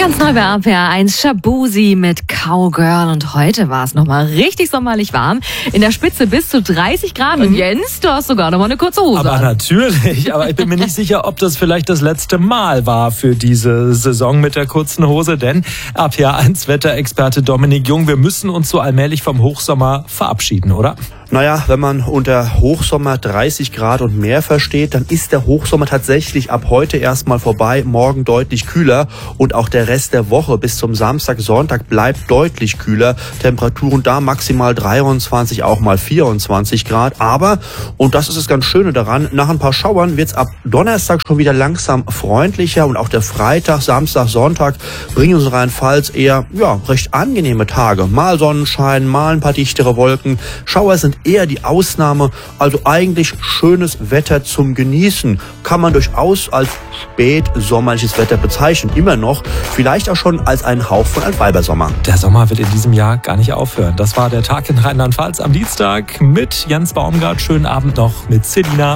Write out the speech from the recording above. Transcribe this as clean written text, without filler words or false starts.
Ganz neu bei RPR 1, Shaboozey mit Cowgirl. Und heute war es nochmal richtig sommerlich warm. In der Spitze bis zu 30 Grad. Und Jens, du hast sogar nochmal eine kurze Hose Aber an. natürlich. Aber ich bin mir nicht sicher, ob das vielleicht das letzte Mal war für diese Saison mit der kurzen Hose. Denn RPR 1 Wetterexperte Dominik Jung, wir müssen uns so allmählich vom Hochsommer verabschieden, oder? Naja, wenn man unter Hochsommer 30 Grad und mehr versteht, dann ist der Hochsommer tatsächlich ab heute erstmal vorbei, morgen deutlich kühler und auch der Rest der Woche bis zum Samstag, Sonntag bleibt deutlich kühler. Temperaturen da maximal 23, auch mal 24 Grad. Aber, und das ist das ganz Schöne daran, nach ein paar Schauern wird es ab Donnerstag schon wieder langsam freundlicher und auch der Freitag, Samstag, Sonntag bringen uns in Rheinland-Pfalz eher recht angenehme Tage. Mal Sonnenschein, mal ein paar dichtere Wolken. Schauer sind eher die Ausnahme, also eigentlich schönes Wetter zum Genießen. Kann man durchaus als spätsommerliches Wetter bezeichnen. Immer noch, vielleicht auch schon als einen Hauch von Altweibersommer. Der Sommer wird in diesem Jahr gar nicht aufhören. Das war der Tag in Rheinland-Pfalz am Dienstag mit Jens Baumgart. Schönen Abend noch mit Selina.